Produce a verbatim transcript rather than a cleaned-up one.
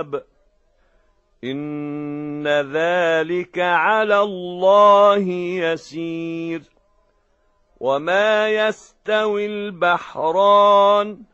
حساب إن ذلك على الله يسير وما يستوي البحران